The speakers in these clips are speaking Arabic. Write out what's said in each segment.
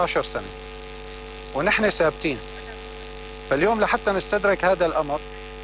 10 سنة ونحن ثابتين. فاليوم لحتى نستدرك هذا الأمر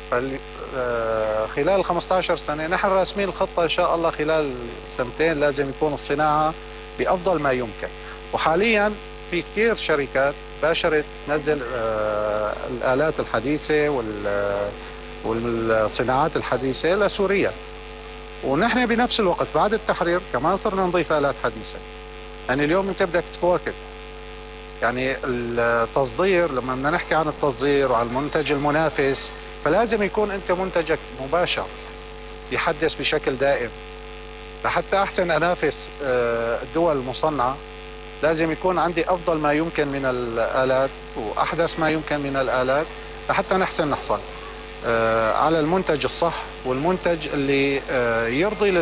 خلال 15 سنة نحن راسمين الخطة إن شاء الله خلال سنتين لازم يكون الصناعة بأفضل ما يمكن. وحاليا في كثير شركات باشرت تنزل الآلات الحديثة والصناعات الحديثة لسوريا، ونحن بنفس الوقت بعد التحرير كمان صرنا نضيف آلات حديثة. يعني اليوم انت بدك تواكب، يعني التصدير لما بدنا نحكي عن التصدير وعن المنتج المنافس فلازم يكون انت منتجك مباشر يحدث بشكل دائم. لحتى احسن انافس الدول المصنعة لازم يكون عندي افضل ما يمكن من الآلات واحدث ما يمكن من الآلات لحتى نحسن نحصل على المنتج الصح والمنتج اللي يرضي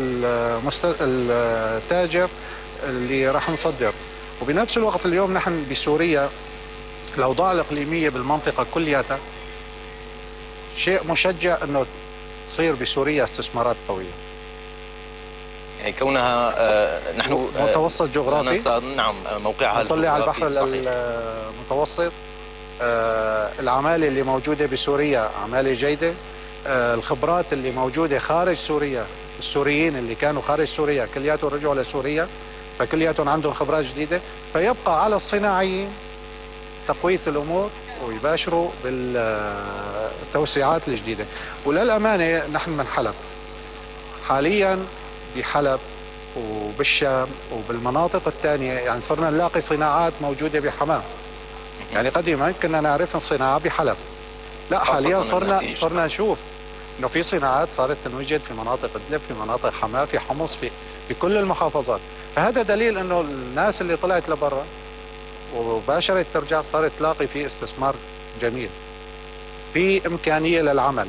التاجر اللي راح نصدر. وبنفس الوقت اليوم نحن بسوريا الأوضاع الإقليمية بالمنطقة كلياتها شيء مشجع أنه تصير بسوريا استثمارات قوية. يعني كونها نحن متوسط جغرافي، نعم موقعها نطلع على البحر المتوسط، العمالة اللي موجودة بسوريا عمالة جيدة، الخبرات اللي موجودة خارج سوريا، السوريين اللي كانوا خارج سوريا كلياتهم رجعوا لسوريا فكلياتهم عندهم خبرات جديدة. فيبقى على الصناعيين تقوية الأمور ويباشروا بالتوسعات الجديدة. وللأمانة نحن من حلب حاليا، بحلب وبالشام وبالمناطق الثانية يعني صرنا نلاقي صناعات موجودة بحماة. يعني قديما كنا نعرف الصناعة بحلب، لا حاليا صرنا نشوف انه في صناعات صارت تنوجد في مناطق ادلب، في مناطق حماة، في حمص، في كل المحافظات. فهذا دليل انه الناس اللي طلعت لبرا وباشرت ترجع صارت تلاقي في استثمار جميل، في امكانية للعمل.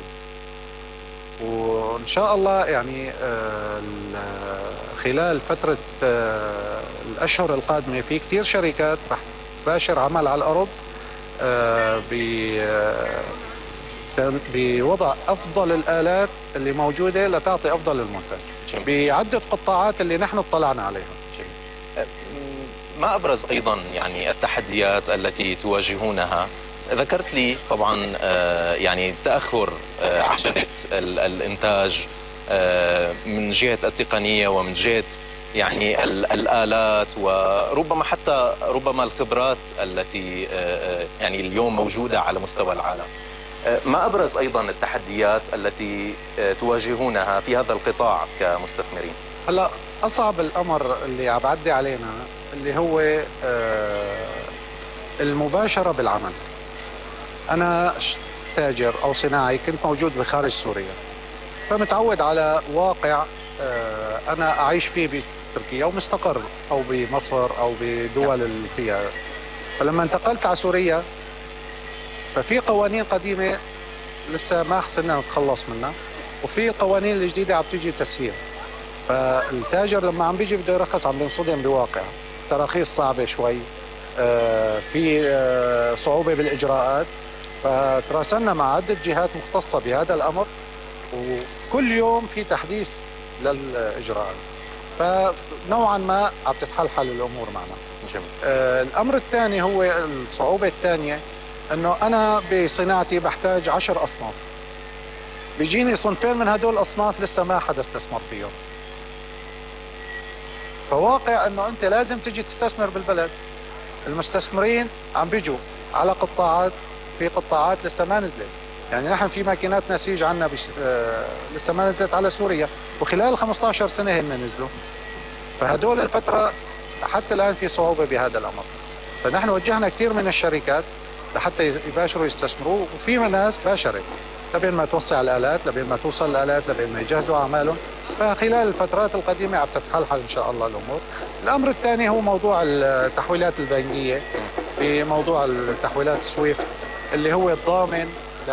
وان شاء الله يعني خلال فترة الاشهر القادمة في كثير شركات رح تباشر عمل على الارض بوضع افضل الالات اللي موجودة لتعطي افضل المنتج بعدة قطاعات اللي نحن اطلعنا عليها. ما ابرز ايضا يعني التحديات التي تواجهونها؟ ذكرت لي طبعا يعني تاخر عجله الانتاج من جهه التقنيه ومن جهه يعني الآلات وربما حتى الخبرات التي يعني اليوم موجودة على مستوى العالم. ما أبرز أيضا التحديات التي تواجهونها في هذا القطاع كمستثمرين؟ هلا أصعب الأمر اللي عم بعدي علينا اللي هو المباشرة بالعمل. أنا تاجر أو صناعي كنت موجود بخارج سوريا، فمتعود على واقع أنا أعيش فيه بتركيا ومستقر أو بمصر أو بدول اللي فيها. فلما انتقلت على سوريا ففي قوانين قديمة لسه ما حسنا نتخلص منها، وفي القوانين الجديدة عم تيجي تسهيل. فالتاجر لما عم بيجي بده يرخص عم بينصدم بواقع تراخيص صعبة شوي، في صعوبة بالإجراءات. فتراسلنا مع عدة جهات مختصة بهذا الأمر وكل يوم في تحديث للإجراءات، فنوعا ما عم تتحلحل الأمور معنا. جميل. الأمر الثاني هو الصعوبة الثانية أنه أنا بصناعتي بحتاج 10 أصناف، بيجيني صنفين من هدول الأصناف لسه ما حدا استثمر فيهم. فواقع أنه أنت لازم تجي تستثمر بالبلد. المستثمرين عم بيجوا على قطاعات، في قطاعات لسه ما نزلت. يعني نحن في ماكينات نسيج عنا لسه ما نزلت على سوريا، وخلال 15 سنة هن نزلوا. فهدول الفترة حتى الآن في صعوبة بهذا الأمر. فنحن وجهنا كثير من الشركات لحتى يباشروا يستثمروا، وفي ناس باشرت لبين ما توسع الآلات، لبين ما توصل الآلات، لبين ما يجهزوا أعمالهم. فخلال الفترات القديمة عم تتحلحل إن شاء الله الأمور. الأمر الثاني هو موضوع التحويلات البنكية، في موضوع التحويلات سويفت اللي هو الضامن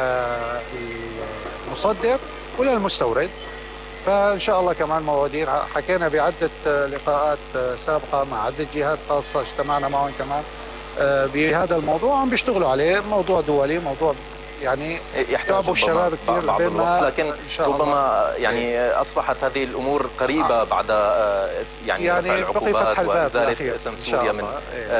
للمصدر وللمستورد. فإن شاء الله كمان موادير حكينا بعدة لقاءات سابقة مع عدة جهات خاصة اجتمعنا معهم كمان بهذا الموضوع، عم بيشتغلوا عليه. موضوع دولي، موضوع يعني يحتاج الشباب كثير بعض الوقت، لكن ربما يعني أصبحت هذه الأمور قريبة بعد يعني رفع العقوبات وإزالة اسم سوريا من